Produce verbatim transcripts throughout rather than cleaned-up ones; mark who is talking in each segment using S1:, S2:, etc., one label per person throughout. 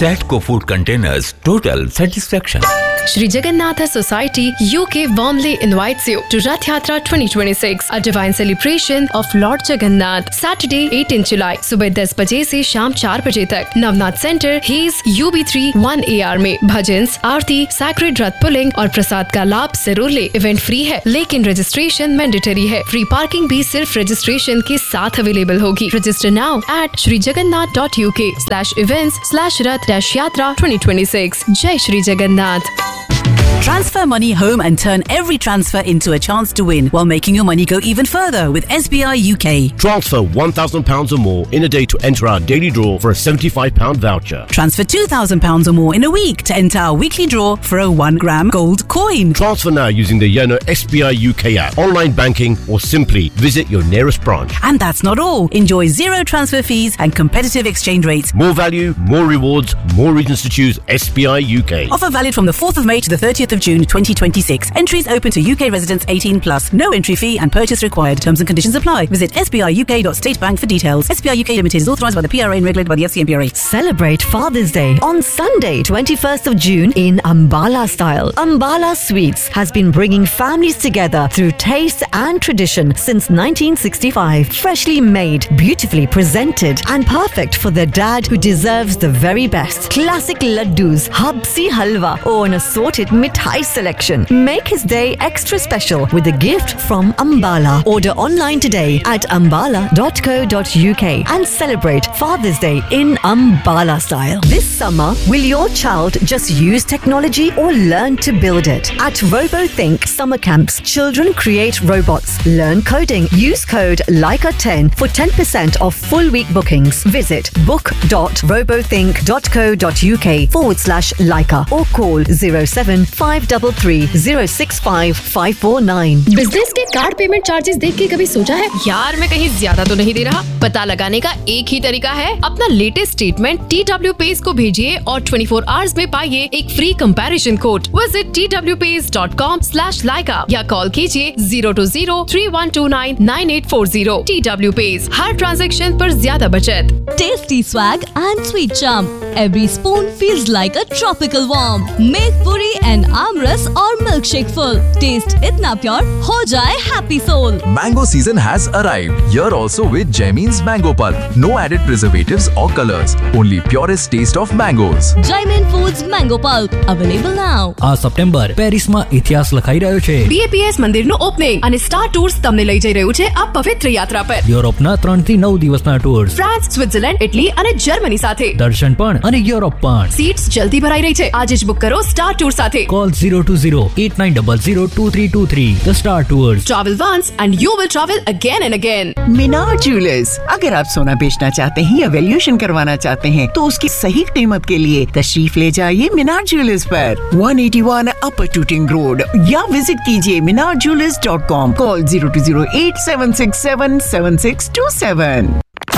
S1: Satco Food Containers, total satisfaction.
S2: Shri Jagannatha Society U K warmly invites you to Rath Yatra twenty twenty-six, a divine celebration of Lord Jagannath. Saturday eighteenth July, सुबह दस बजे से शाम चार बजे तक Navnath centre hedge U B three one A R में भजन्स, आरती, sacred रथ pulling और प्रसाद का लाभ जरूर ले। इवेंट फ्री है लेकिन रजिस्ट्रेशन मैंडेटरी है। फ्री पार्किंग भी सिर्फ रजिस्ट्रेशन के साथ अवेलेबल होगी। Register now at Shri Jagannath dot U K slash events slash Rath dash यात्रा twenty twenty-six। जय Shri Jagannath.
S3: Transfer money home and turn every transfer into a chance to win while making your money go even further with S B I U K.
S4: Transfer one thousand pounds or more in a day to enter our daily draw for a seventy-five pound voucher.
S3: Transfer two thousand pounds or more in a week to enter our weekly draw for a one gram gold coin.
S4: Transfer now using the Yono S B I U K app, online banking, or simply visit your nearest branch.
S3: And that's not all. Enjoy zero transfer fees and competitive exchange rates.
S4: More value, more rewards, more reasons to choose S B I U K.
S3: Offer valid from the fourth of May to the thirtieth of June twenty twenty-six. Entries open to U K residents eighteen plus. No entry fee and purchase required. Terms and conditions apply. Visit s b i u k dot state bank for details. S B I U K Limited is authorised by the P R A and regulated by the F C M P R A.
S5: Celebrate Father's Day on Sunday, twenty-first of June in Ambala style. Ambala Sweets has been bringing families together through taste and tradition since nineteen sixty-five. Freshly made, beautifully presented and perfect for the dad who deserves the very best. Classic laddus, habsi halwa or an assorted mithai selection. Make his day extra special with a gift from Ambala. Order online today at ambala dot co dot u k and celebrate Father's Day in Ambala style. This summer, will your child just use technology or learn to build it? At RoboThink Summer Camps, children create robots, learn coding. Use code Laika ten for ten percent off full week bookings. Visit book dot robothink dot co dot u k forward slash Laika or call zero seven five three three zero six five five four nine.
S2: Business के card payment charges देख के कभी सोचा है यार मैं कहीं ज्यादा तो नहीं दे रहा? पता लगाने का एक ही तरीका है, अपना latest statement T W Pays को भेजिए और चौबीस आवर्स में पाइए एक free comparison code. Visit t w pays dot com slash laika या कॉल कीजिए zero two zero three one two nine nine eight four zero. T W Pays, हर transaction पर ज्यादा बचत।
S6: Tasty swag and sweet charm. Every spoon feels like a tropical warm. Make puri and amras or milkshake full. Taste itna pure, ho jaye happy soul.
S7: Mango season has arrived. Here also with Jaimin's Mango Pulp. No added preservatives or colors. Only purest taste of mangoes.
S6: Jaimin Foods Mango Pulp. Available now.
S8: આ September પેરિસમાં ઇતિહાસ લખાઈ રહ્યો છે.
S2: B A P S મંદિરનું opening અને star tours તમને લઈ જઈ રહ્યું છે આ પવિત્ર યાત્રા પર.
S8: યુરોપના ત્રણ થી નવ દિવસના ટૂર્સ.
S2: ફ્રાન્સ, સ્વિટ્ઝરલેન્ડ, ઇટલી અને જર્મની સાથે.
S8: દર્શન પણ અને યુરોપ પણ.
S2: सीट्स जल्दी भराई रही है। आज જ बुक करो स्टार टूर साथे।
S8: Call zero two zero eight nine zero zero two three two three. The Star Tours.
S2: Travel once and you will travel again and again.
S9: Minar jewellers, अगर आप सोना बेचना चाहते हैं या वैल्यूएशन करवाना चाहते हैं तो उसकी सही कीमत के लिए तशरीफ ले जाइए मीनार ज्वेलर्स पर one eighty-one अपर टूटिंग रोड या विजिट कीजिए मीनार jewellers dot com. Call zero two zero eight seven six seven seven six two seven.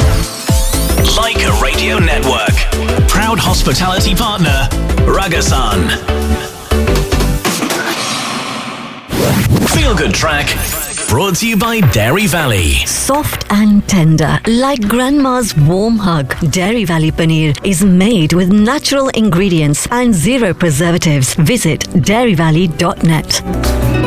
S10: Laika Radio Network, proud hospitality partner, Ragasan. Feel Good Track, brought to you by Dairy Valley.
S5: Soft and tender, like grandma's warm hug. Dairy Valley Paneer is made with natural ingredients and zero preservatives. Visit dairy valley dot net.